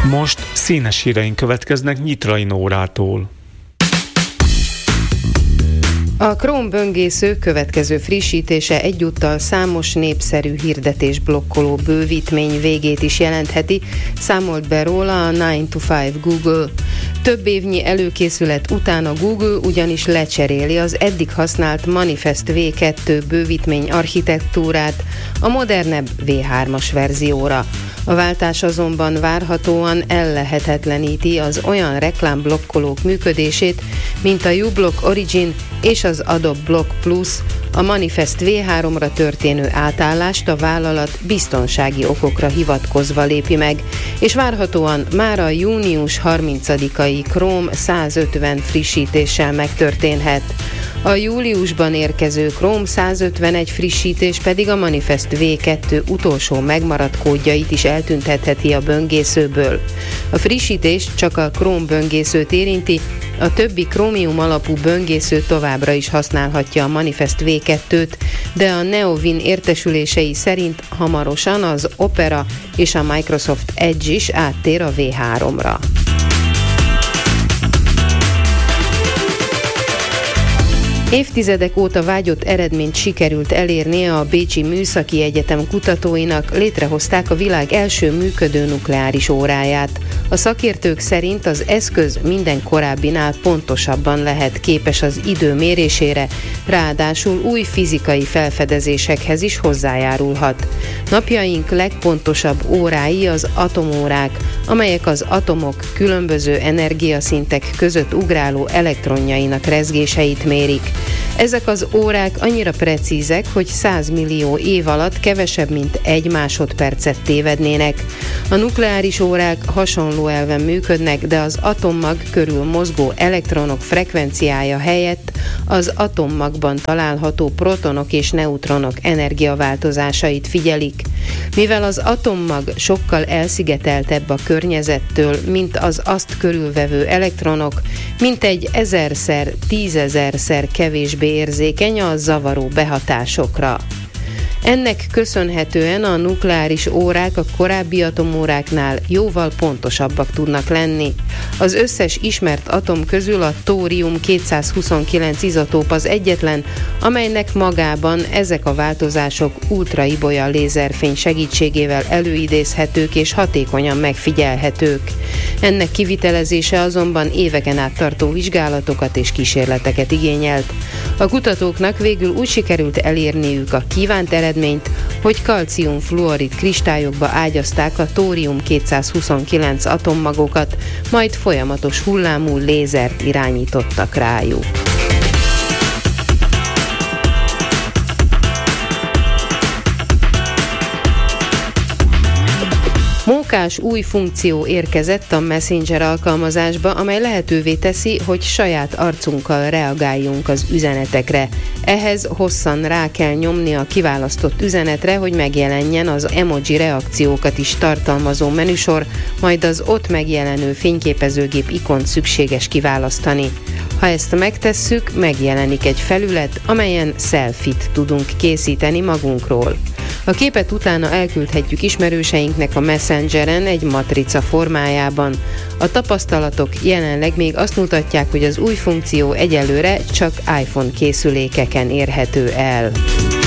Most színes híreink következnek Nyitrai Nórától. A Chrome böngésző következő frissítése egyúttal számos népszerű hirdetésblokkoló bővítmény végét is jelentheti, számolt be róla a 9 to 5 Google. Több évnyi előkészület után a Google ugyanis lecseréli az eddig használt Manifest V2 bővítmény architektúrát a modernebb V3-as verzióra. A váltás azonban várhatóan ellehetetleníti az olyan reklámblokkolók működését, mint a uBlock Origin és az Adobe Block Plus. A Manifest V3-ra történő átállást a vállalat biztonsági okokra hivatkozva lépi meg, és várhatóan már a június 30-ai Chrome 150 frissítéssel megtörténhet. A júliusban érkező Chrome 151 frissítés pedig a Manifest V2 utolsó megmaradt kódjait is eltüntetheti a böngészőből. A frissítés csak a Chrome böngészőt érinti, a többi Chromium alapú böngésző továbbra is használhatja a Manifest V2-t, de a Neowin értesülései szerint hamarosan az Opera és a Microsoft Edge is áttér a V3-ra. Évtizedek óta vágyott eredményt sikerült elérnie a Bécsi Műszaki Egyetem kutatóinak, létrehozták a világ első működő nukleáris óráját. A szakértők szerint az eszköz minden korábbinál pontosabban lehet képes az idő mérésére, ráadásul új fizikai felfedezésekhez is hozzájárulhat. Napjaink legpontosabb órái az atomórák, amelyek az atomok különböző energiaszintek között ugráló elektronjainak rezgéseit mérik. Ezek az órák annyira precízek, hogy 100 millió év alatt kevesebb, mint 1 másodpercet tévednének. A nukleáris órák hasonló elven működnek, de az atommag körül mozgó elektronok frekvenciája helyett az atommagban található protonok és neutronok energiaváltozásait figyelik. Mivel az atommag sokkal elszigeteltebb a környezettől, mint az azt körülvevő elektronok, mintegy 1000-szer, 10.000-szer kevésbé érzékeny a zavaró behatásokra. Ennek köszönhetően a nukleáris órák a korábbi atomóráknál jóval pontosabbak tudnak lenni. Az összes ismert atom közül a tórium-229 izotóp az egyetlen, amelynek magában ezek a változások ultraibolya lézerfény segítségével előidézhetők és hatékonyan megfigyelhetők. Ennek kivitelezése azonban éveken át tartó vizsgálatokat és kísérleteket igényelt. A kutatóknak végül úgy sikerült elérniük a kívánt eredményt, hogy kalcium-fluorid kristályokba ágyazták a tórium-229 atommagokat, majd folyamatos hullámú lézert irányítottak rájuk. Mókás új funkció érkezett a Messenger alkalmazásba, amely lehetővé teszi, hogy saját arcunkkal reagáljunk az üzenetekre. Ehhez hosszan rá kell nyomni a kiválasztott üzenetre, hogy megjelenjen az emoji reakciókat is tartalmazó menüsor, majd az ott megjelenő fényképezőgép ikont szükséges kiválasztani. Ha ezt megtesszük, megjelenik egy felület, amelyen selfie-t tudunk készíteni magunkról. A képet utána elküldhetjük ismerőseinknek a Messengeren egy matrica formájában. A tapasztalatok jelenleg még azt mutatják, hogy az új funkció egyelőre csak iPhone készülékeken érhető el.